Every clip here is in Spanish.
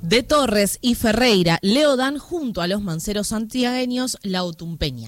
De Torres y Ferreira, Leo Dan junto a los manceros santiagueños La Otumpeña.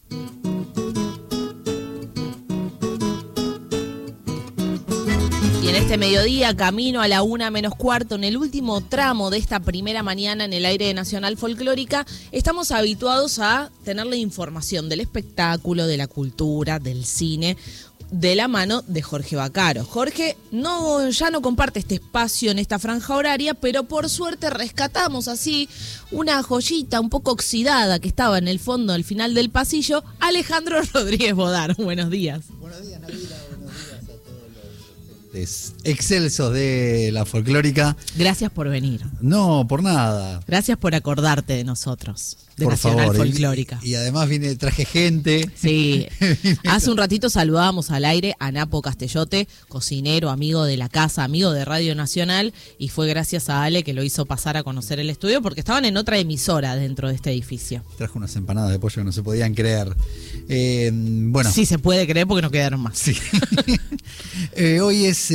Y en este mediodía, camino a la 1:15, en el último tramo de esta primera mañana en el aire de Nacional Folclórica, estamos habituados a tener la información del espectáculo, de la cultura, del cine, de la mano de Jorge Vaccaro. Jorge ya no comparte este espacio en esta franja horaria, pero por suerte rescatamos así una joyita un poco oxidada que estaba en el fondo, al final del pasillo, Alejandro Rodríguez Bodar. Buenos días. Buenos días, Nabila. Buenos días a todos los excelsos de la folclórica. Gracias por venir. No, por nada. Gracias por acordarte de nosotros, de por Nacional favor. Folclórica. Y además traje gente. Sí. Hace un ratito saludábamos al aire a Napo Castellote, cocinero, amigo de la casa, amigo de Radio Nacional, y fue gracias a Ale que lo hizo pasar a conocer el estudio porque estaban en otra emisora dentro de este edificio. Trajo unas empanadas de pollo que no se podían creer. Bueno. Sí, se puede creer porque no quedaron más. Sí. Hoy es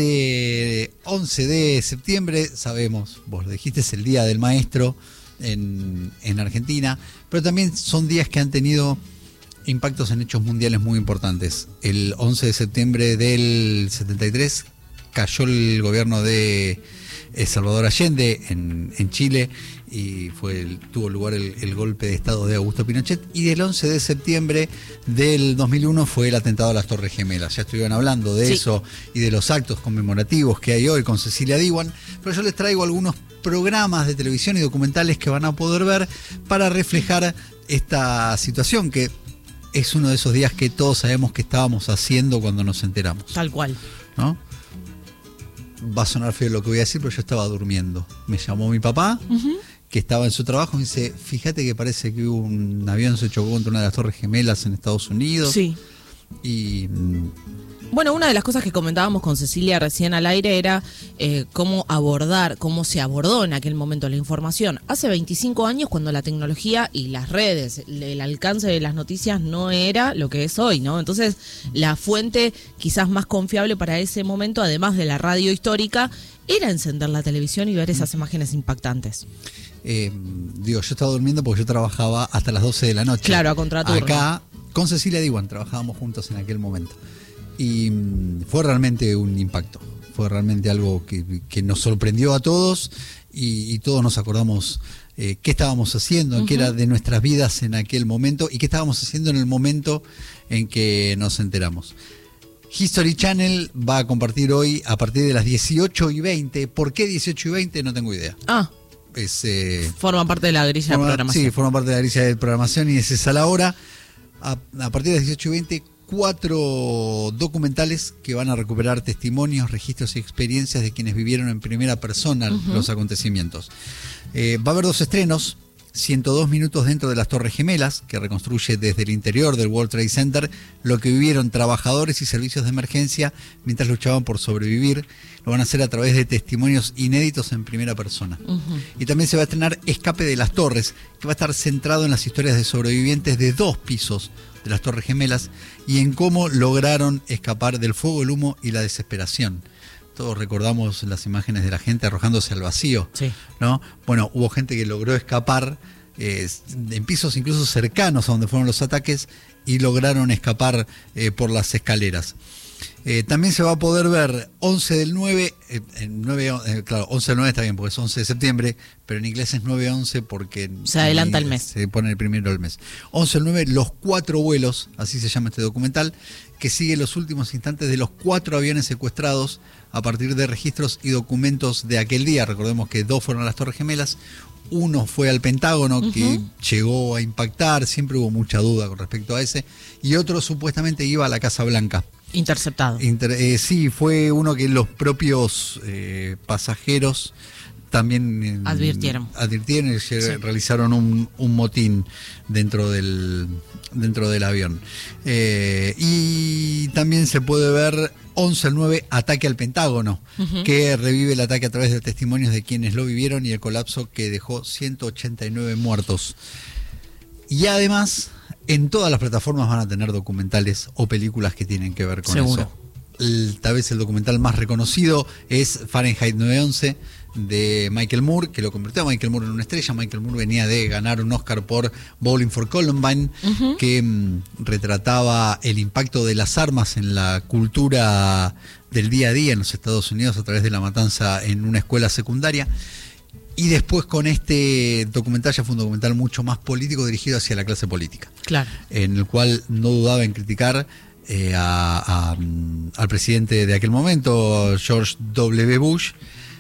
11 de septiembre, sabemos, vos lo dijiste, es el Día del Maestro en Argentina, pero también son días que han tenido impactos en hechos mundiales muy importantes. El 11 de septiembre del 73 cayó el gobierno de Salvador Allende en Chile y tuvo lugar el golpe de estado de Augusto Pinochet, y del 11 de septiembre del 2001 fue el atentado a las Torres Gemelas. Ya estuvieron hablando de eso y de los actos conmemorativos que hay hoy con Cecilia Diwan, pero yo les traigo algunos programas de televisión y documentales que van a poder ver para reflejar esta situación, que es uno de esos días que todos sabemos que estábamos haciendo cuando nos enteramos. Tal cual. ¿No? Va a sonar feo lo que voy a decir, pero yo estaba durmiendo. Me llamó mi papá, que estaba en su trabajo, y me dice, fíjate que parece que un avión se chocó contra una de las Torres Gemelas en Estados Unidos. Sí. Y bueno, una de las cosas que comentábamos con Cecilia recién al aire era cómo se abordó en aquel momento la información. Hace 25 años, cuando la tecnología y las redes, el alcance de las noticias no era lo que es hoy, ¿no? Entonces, la fuente quizás más confiable para ese momento, además de la radio histórica, era encender la televisión y ver esas imágenes impactantes. Yo estaba durmiendo porque yo trabajaba hasta las 12 de la noche. Claro, a contraturno. Acá, con Cecilia Diwan, trabajábamos juntos en aquel momento. Y fue realmente un impacto, fue realmente algo que nos sorprendió a todos y todos nos acordamos qué estábamos haciendo, qué era de nuestras vidas en aquel momento y qué estábamos haciendo en el momento en que nos enteramos. History Channel va a compartir hoy a partir de las 18:20. ¿Por qué 18:20? No tengo idea. Forma parte de la grilla de programación. Sí, forma parte de la grilla de programación y es esa la hora. A partir de las 18:20, 4 documentales que van a recuperar testimonios, registros y experiencias de quienes vivieron en primera persona los acontecimientos. Va a haber 2 estrenos. 102 minutos dentro de las Torres Gemelas, que reconstruye desde el interior del World Trade Center lo que vivieron trabajadores y servicios de emergencia mientras luchaban por sobrevivir. Lo van a hacer a través de testimonios inéditos en primera persona. Y también se va a estrenar Escape de las Torres, que va a estar centrado en las historias de sobrevivientes de 2 pisos de las Torres Gemelas y en cómo lograron escapar del fuego, el humo y la desesperación. Todos recordamos las imágenes de la gente arrojándose al vacío, ¿no? Bueno, hubo gente que logró escapar en pisos incluso cercanos a donde fueron los ataques y lograron escapar por las escaleras. También se va a poder ver 11 del 9, claro, 11 del 9 está bien porque es 11 de septiembre, pero en inglés es 9/11 porque se adelanta el mes. Se pone el primero del mes. 11 del 9, los 4 vuelos, así se llama este documental, que sigue los últimos instantes de los 4 aviones secuestrados a partir de registros y documentos de aquel día. Recordemos que 2 fueron a las Torres Gemelas, 1 fue al Pentágono, que llegó a impactar, siempre hubo mucha duda con respecto a ese, y otro supuestamente iba a la Casa Blanca. Interceptado. Sí, fue uno que los propios pasajeros también advirtieron y realizaron un motín dentro del avión. Y también se puede ver 11 al 9, Ataque al Pentágono, que revive el ataque a través de testimonios de quienes lo vivieron y el colapso que dejó 189 muertos. Y además, en todas las plataformas van a tener documentales o películas que tienen que ver con eso. Tal vez el documental más reconocido es Fahrenheit 9/11, de Michael Moore, que lo convirtió a Michael Moore en una estrella. Michael Moore venía de ganar un Oscar por Bowling for Columbine, que retrataba el impacto de las armas en la cultura del día a día en los Estados Unidos a través de la matanza en una escuela secundaria. Y después con este documental, ya fue un documental mucho más político, dirigido hacia la clase política. Claro. En el cual no dudaba en criticar al presidente de aquel momento, George W. Bush,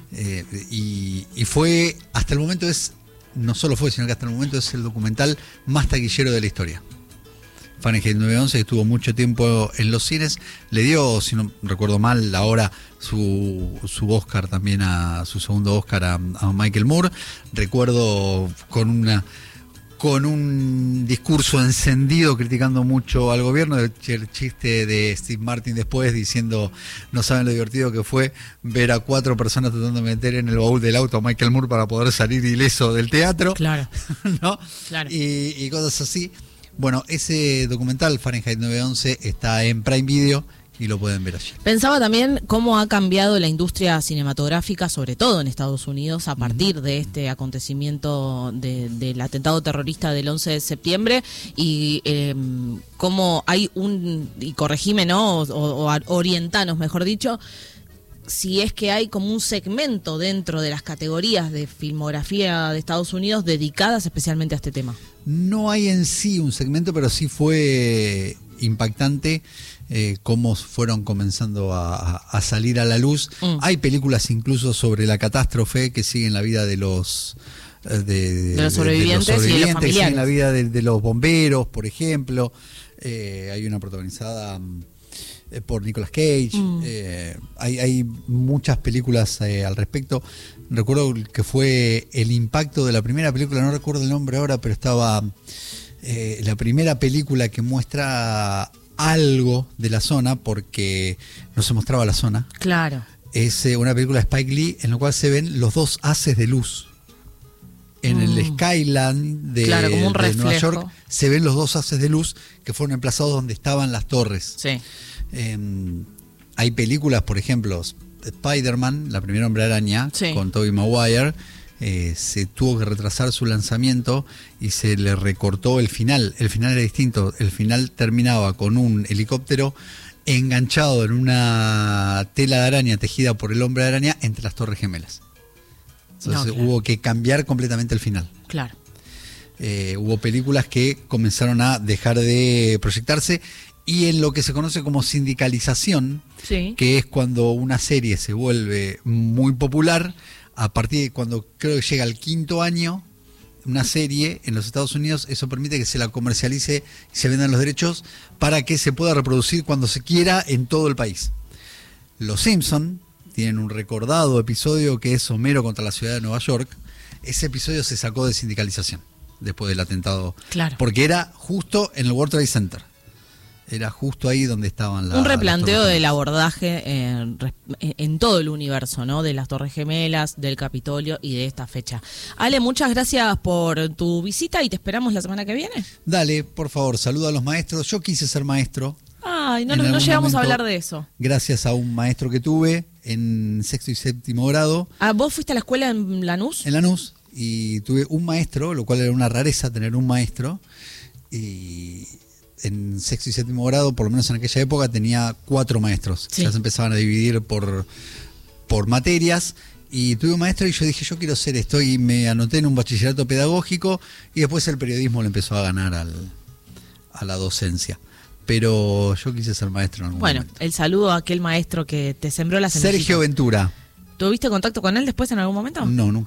y fue, hasta el momento no solo fue, sino que hasta el momento es el documental más taquillero de la historia. Fahrenheit 9/11, que estuvo mucho tiempo en los cines, le dio, si no recuerdo mal, ahora su Oscar también, su segundo Oscar a Michael Moore. Recuerdo con un discurso encendido criticando mucho al gobierno, el chiste de Steve Martin después diciendo, no saben lo divertido que fue ver a 4 personas tratando de meter en el baúl del auto a Michael Moore para poder salir ileso del teatro. Claro. ¿No? Claro. Y cosas así. Bueno, ese documental, Fahrenheit 9/11, está en Prime Video y lo pueden ver allí. Pensaba también cómo ha cambiado la industria cinematográfica, sobre todo en Estados Unidos, a partir de este acontecimiento del atentado terrorista del 11 de septiembre, y cómo hay y corregime, ¿no? O orientanos, mejor dicho, si es que hay como un segmento dentro de las categorías de filmografía de Estados Unidos dedicadas especialmente a este tema. No hay en sí un segmento, pero sí fue impactante cómo fueron comenzando a salir a la luz. Hay películas incluso sobre la catástrofe que siguen la vida de los sobrevivientes y de los familiares. Siguen la vida de los bomberos, por ejemplo. Hay una protagonizada por Nicolas Cage. Hay muchas películas al respecto. Recuerdo que fue el impacto de la primera película, no recuerdo el nombre ahora, pero estaba la primera película que muestra algo de la zona, porque no se mostraba la zona. Claro. Es una película de Spike Lee en la cual se ven los 2 haces de luz. En el Skyline de Nueva York se ven los 2 haces de luz que fueron emplazados donde estaban las torres. Sí. Hay películas, por ejemplo, Spider-Man, la primera Hombre Araña, sí, con Tobey Maguire, se tuvo que retrasar su lanzamiento y se le recortó el final. El final era distinto. El final terminaba con un helicóptero enganchado en una tela de araña tejida por el Hombre Araña entre las Torres Gemelas. Entonces hubo que cambiar completamente el final. Claro. Hubo películas que comenzaron a dejar de proyectarse, y en lo que se conoce como sindicalización, sí, que es cuando una serie se vuelve muy popular, a partir de cuando creo que llega al 5.º año, una serie en los Estados Unidos, eso permite que se la comercialice y se vendan los derechos para que se pueda reproducir cuando se quiera en todo el país. Los Simpson tienen un recordado episodio que es Homero contra la ciudad de Nueva York. Ese episodio se sacó de sindicalización después del atentado. Claro. Porque era justo en el World Trade Center. Era justo ahí donde estaban las... Un replanteo del abordaje en todo el universo, ¿no? De las Torres Gemelas, del Capitolio y de esta fecha. Ale, muchas gracias por tu visita y te esperamos la semana que viene. Dale, por favor, saluda a los maestros. Yo quise ser maestro. Ay, no llegamos a hablar de eso. Gracias a un maestro que tuve en 6º y 7º grado. Ah, ¿vos fuiste a la escuela en Lanús? En Lanús, y tuve un maestro, lo cual era una rareza tener un maestro. Y en 6º y 7º grado, por lo menos en aquella época, tenía 4 maestros. Sí. Ya se empezaban a dividir por materias. Y tuve un maestro y yo dije, yo quiero ser esto. Y me anoté en un bachillerato pedagógico, y después el periodismo le empezó a ganar a la docencia. Pero yo quise ser maestro en algún momento. Bueno, el saludo a aquel maestro que te sembró la semillita. Sergio Ventura. ¿Tuviste contacto con él después en algún momento? No, nunca.